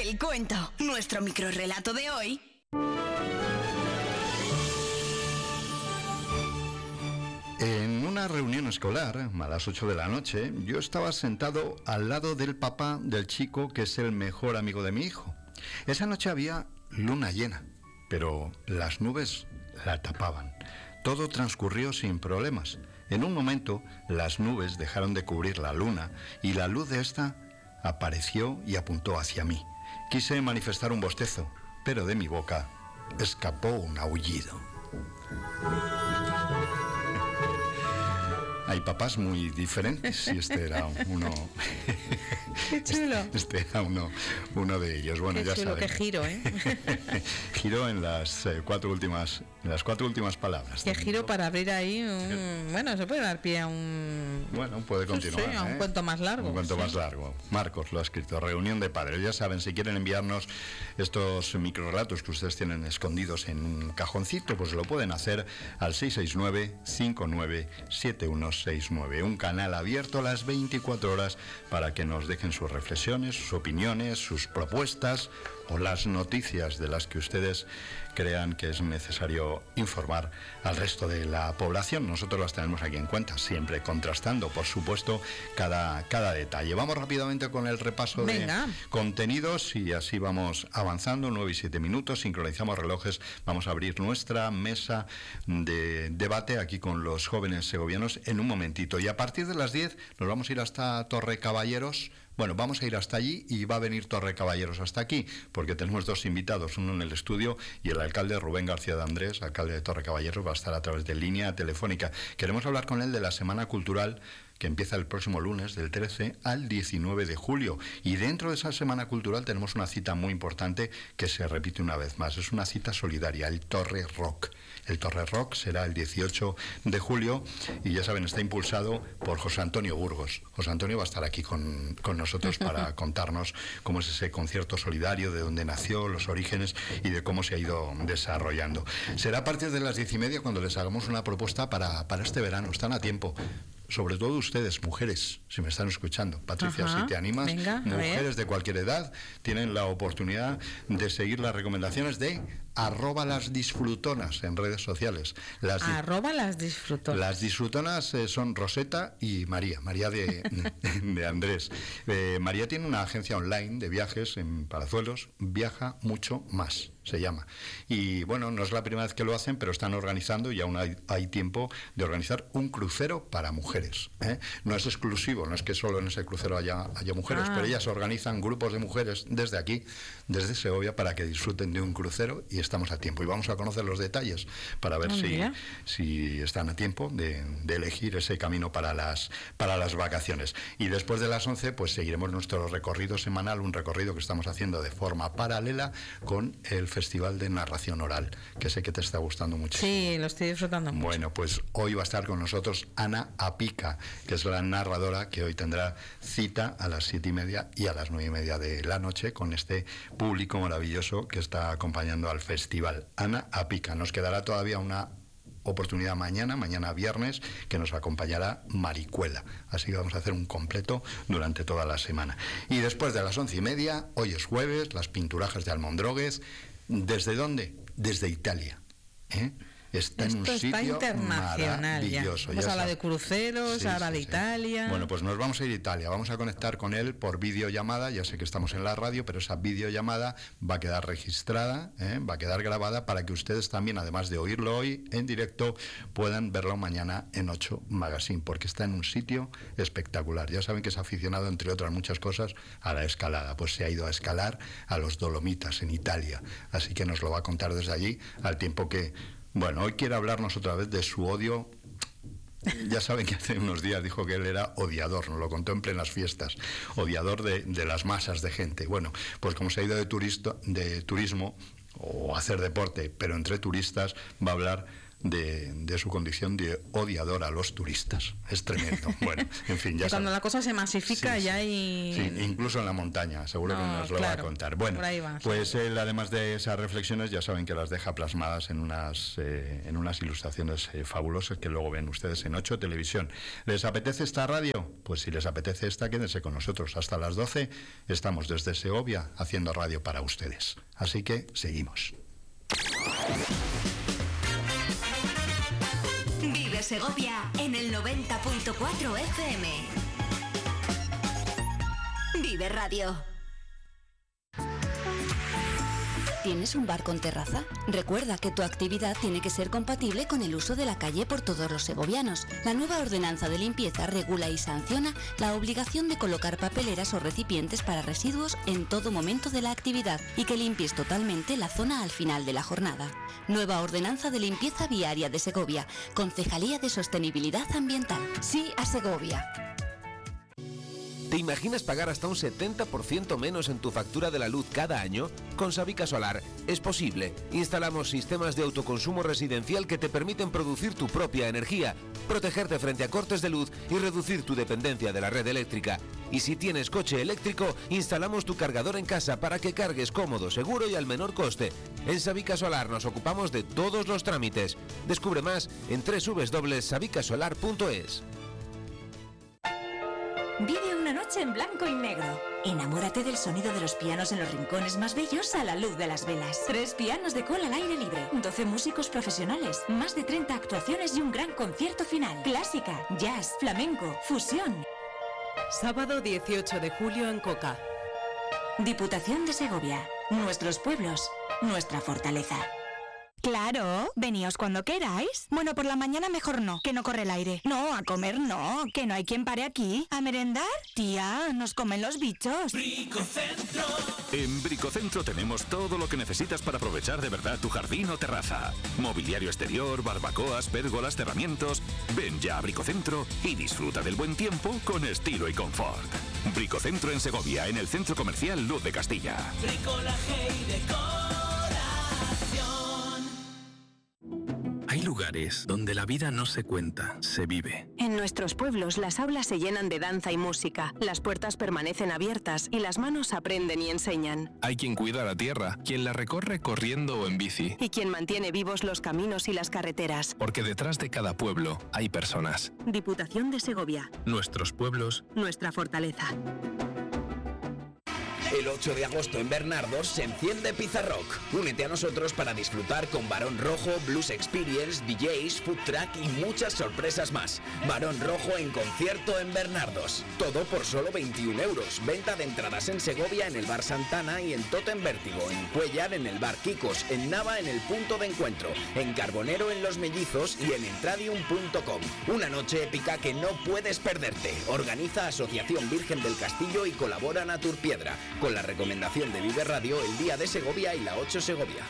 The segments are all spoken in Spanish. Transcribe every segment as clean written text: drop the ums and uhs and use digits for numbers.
El cuento, nuestro microrrelato de hoy. En una reunión escolar, a las 8 de la noche, yo estaba sentado al lado del papá del chico que es el mejor amigo de mi hijo. Esa noche había luna llena, pero las nubes la tapaban. Todo transcurrió sin problemas. En un momento, las nubes dejaron de cubrir la luna y la luz de esta apareció y apuntó hacia mí. Quise manifestar un bostezo, pero de mi boca escapó un aullido. Hay papás muy diferentes y este era uno. Qué chulo. Este era uno de ellos. Bueno, qué ya chulo, saben. qué giro, ¿eh? Giro en las cuatro últimas palabras. Qué giro para abrir ahí un... Bueno, se puede dar pie a un... Bueno, puede continuar. Sí, a un cuento más largo. Un cuento sí. más largo. Marcos lo ha escrito. Reunión de padres. Ya saben, si quieren enviarnos estos microrelatos que ustedes tienen escondidos en un cajoncito, pues lo pueden hacer al 669-597169. Un canal abierto a las 24 horas para que nos dejen sus reflexiones, sus opiniones, sus propuestas o las noticias de las que ustedes crean que es necesario informar al resto de la población. Nosotros las tenemos aquí en cuenta, siempre contrastando, por supuesto, cada detalle. Vamos rápidamente con el repaso de contenidos y así vamos avanzando. 9 y 7 minutos, sincronizamos relojes. Vamos a abrir nuestra mesa de debate aquí con los jóvenes segovianos en un momentito. Y a partir de las 10 nos vamos a ir hasta Torre Caballeros. Bueno, vamos a ir hasta allí y va a venir Torre Caballeros hasta aquí, porque tenemos dos invitados, uno en el estudio y el alcalde Rubén García de Andrés, alcalde de Torre Caballeros, va a estar a través de línea telefónica. Queremos hablar con él de la Semana Cultural que empieza el próximo lunes del 13 al 19 de julio. Y dentro de esa Semana Cultural tenemos una cita muy importante que se repite una vez más. Es una cita solidaria, el Torre Rock. El Torre Rock será el 18 de julio y ya saben, está impulsado por José Antonio Burgos. José Antonio va a estar aquí con nosotros para contarnos cómo es ese concierto solidario, de dónde nació, los orígenes y de cómo se ha ido desarrollando. Será a partir de las 10:30 cuando les hagamos una propuesta para este verano. Están a tiempo. Sobre todo ustedes, mujeres, si me están escuchando. Patricia, si te animas, venga, mujeres de cualquier edad tienen la oportunidad de seguir las recomendaciones de @lasdisfrutonas en redes sociales. @lasdisfrutonas. Las disfrutonas son Rosetta y María de Andrés. María tiene una agencia online de viajes en Palazuelos, Viaja Mucho Más, se llama. Y bueno, no es la primera vez que lo hacen, pero están organizando y aún hay tiempo de organizar un crucero para mujeres. No es exclusivo, no es que solo en ese crucero haya mujeres, pero ellas organizan grupos de mujeres desde aquí, desde Segovia, para que disfruten de un crucero y estamos a tiempo. Y vamos a conocer los detalles para ver si están a tiempo de elegir ese camino para las vacaciones. Y después de las 11, pues seguiremos nuestro recorrido semanal, un recorrido que estamos haciendo de forma paralela con el Festival de Narración Oral, que sé que te está gustando mucho. Sí, lo estoy disfrutando mucho. Bueno, pues hoy va a estar con nosotros Ana Apica, que es la narradora que hoy tendrá cita a las 7:30 y a las 9:30 de la noche con este público maravilloso que está acompañando al festival. Ana Apica. Nos quedará todavía una oportunidad mañana viernes, que nos acompañará Maricuela. Así que vamos a hacer un completo durante toda la semana. Y después de las 11:30, hoy es jueves, las pinturajas de Almondroguez. ¿Desde dónde? Desde Italia. Está en un sitio maravilloso. Hemos hablado de cruceros, ahora de Italia. Bueno, pues nos vamos a ir a Italia. Vamos a conectar con él por videollamada. Ya sé que estamos en la radio, pero esa videollamada va a quedar registrada, va a quedar grabada para que ustedes también, además de oírlo hoy en directo, puedan verlo mañana en 8 Magazine, porque está en un sitio espectacular. Ya saben que es aficionado, entre otras muchas cosas, a la escalada. Pues se ha ido a escalar a los Dolomitas en Italia. Así que nos lo va a contar desde allí, al tiempo que... Bueno, hoy quiere hablarnos otra vez de su odio. Ya saben que hace unos días dijo que él era odiador, nos lo contó en plenas fiestas, odiador de las masas de gente. Bueno, pues como se ha ido de turismo o hacer deporte, pero entre turistas, va a hablar de su condición de odiador a los turistas. Es tremendo. Bueno, en fin, ya cuando sabes. la cosa se masifica Sí, ya sí. hay... Sí, incluso en la montaña, seguro que nos lo va a contar. Bueno, por ahí va, pues él, además de esas reflexiones, ya saben que las deja plasmadas en unas ilustraciones fabulosas que luego ven ustedes en 8 Televisión. ¿Les apetece esta radio? Pues si les apetece esta, quédense con nosotros. Hasta las 12 estamos desde Segovia haciendo radio para ustedes. Así que seguimos. Vive Segovia en el 90.4 FM. Vive Radio. ¿Tienes un bar con terraza? Recuerda que tu actividad tiene que ser compatible con el uso de la calle por todos los segovianos. La nueva ordenanza de limpieza regula y sanciona la obligación de colocar papeleras o recipientes para residuos en todo momento de la actividad y que limpies totalmente la zona al final de la jornada. Nueva ordenanza de limpieza viaria de Segovia. Concejalía de Sostenibilidad Ambiental. Sí a Segovia. ¿Te imaginas pagar hasta un 70% menos en tu factura de la luz cada año? Con Sabica Solar es posible. Instalamos sistemas de autoconsumo residencial que te permiten producir tu propia energía, protegerte frente a cortes de luz y reducir tu dependencia de la red eléctrica. Y si tienes coche eléctrico, instalamos tu cargador en casa para que cargues cómodo, seguro y al menor coste. En Sabica Solar nos ocupamos de todos los trámites. Descubre más en www.sabicasolar.es. Vive una noche en blanco y negro. Enamórate del sonido de los pianos en los rincones más bellos a la luz de las velas. 3 pianos de cola al aire libre, 12 músicos profesionales, más de 30 actuaciones y un gran concierto final. Clásica, jazz, flamenco, fusión. Sábado 18 de julio en Coca. Diputación de Segovia. Nuestros pueblos, nuestra fortaleza. Claro, veníos cuando queráis. Bueno, por la mañana mejor no, que no corre el aire. No, a comer no, que no hay quien pare aquí. ¿A merendar? Tía, nos comen los bichos. Bricocentro. En Bricocentro tenemos todo lo que necesitas para aprovechar de verdad tu jardín o terraza. Mobiliario exterior, barbacoas, pérgolas, cerramientos. Ven ya a Bricocentro y disfruta del buen tiempo con estilo y confort. Bricocentro en Segovia, en el Centro Comercial Luz de Castilla. Bricolaje y decoración. Hay lugares donde la vida no se cuenta, se vive. En nuestros pueblos las aulas se llenan de danza y música, las puertas permanecen abiertas y las manos aprenden y enseñan. Hay quien cuida la tierra, quien la recorre corriendo o en bici. Y quien mantiene vivos los caminos y las carreteras. Porque detrás de cada pueblo hay personas. Diputación de Segovia. Nuestros pueblos. Nuestra fortaleza. El 8 de agosto en Bernardos se enciende Pizza Rock. Únete a nosotros para disfrutar con Barón Rojo, Blues Experience, DJs, Food Truck y muchas sorpresas más. Barón Rojo en concierto en Bernardos. Todo por solo 21 €. Venta de entradas en Segovia en el Bar Santana y en Totem Vértigo, en Cuellar en el Bar Kikos, en Nava en el Punto de Encuentro, en Carbonero en Los Mellizos y en entradium.com. Una noche épica que no puedes perderte. Organiza Asociación Virgen del Castillo y colabora Naturpiedra, con la recomendación de Vive Radio, el Día de Segovia y la 8 Segovia.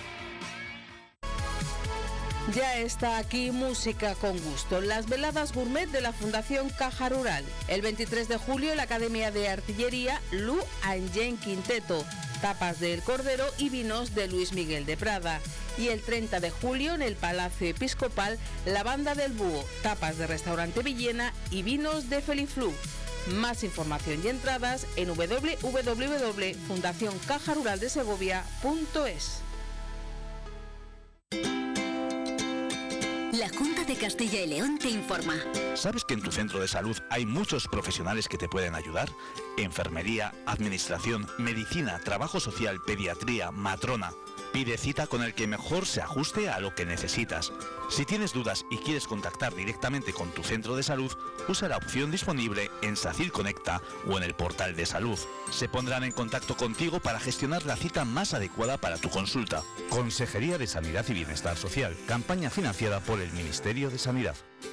Ya está aquí Música con Gusto, las veladas gourmet de la Fundación Caja Rural. El 23 de julio en la Academia de Artillería Lu Angen Quinteto, tapas del Cordero y vinos de Luis Miguel de Prada. Y el 30 de julio en el Palacio Episcopal, la Banda del Búho, tapas de Restaurante Villena y vinos de Feliflu. Más información y entradas en www.fundacioncajaruraldesegovia.es. La Junta de Castilla y León te informa. ¿Sabes que en tu centro de salud hay muchos profesionales que te pueden ayudar? Enfermería, administración, medicina, trabajo social, pediatría, matrona. Pide cita con el que mejor se ajuste a lo que necesitas. Si tienes dudas y quieres contactar directamente con tu centro de salud, usa la opción disponible en SACIR Conecta o en el portal de salud. Se pondrán en contacto contigo para gestionar la cita más adecuada para tu consulta. Consejería de Sanidad y Bienestar Social. Campaña financiada por el Ministerio de Sanidad.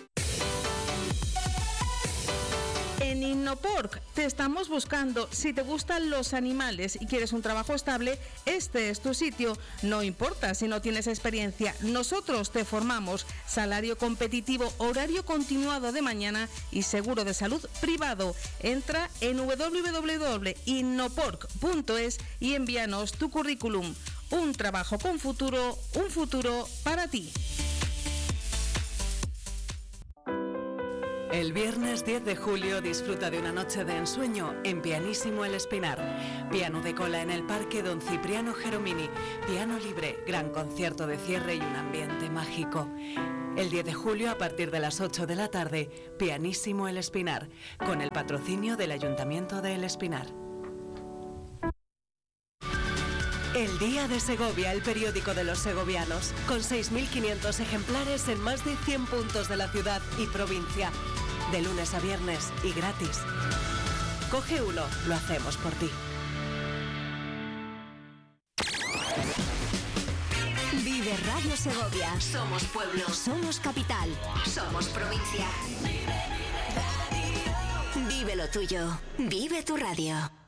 En Innoporc te estamos buscando. Si te gustan los animales y quieres un trabajo estable, este es tu sitio. No importa si no tienes experiencia, nosotros te formamos. Salario competitivo, horario continuado de mañana y seguro de salud privado. Entra en www.innoporc.es y envíanos tu currículum. Un trabajo con futuro, un futuro para ti. El viernes 10 de julio disfruta de una noche de ensueño en Pianissimo El Espinar. Piano de cola en el Parque Don Cipriano Geromini. Piano libre, gran concierto de cierre y un ambiente mágico. El 10 de julio a partir de las 8 de la tarde, Pianissimo El Espinar, con el patrocinio del Ayuntamiento de El Espinar. El Día de Segovia, el periódico de los segovianos, con 6.500 ejemplares en más de 100 puntos de la ciudad y provincia, de lunes a viernes y gratis. Coge uno, lo hacemos por ti. Vive Radio Segovia. Somos pueblo. Somos capital. Somos provincia. Vive lo tuyo. Vive tu radio.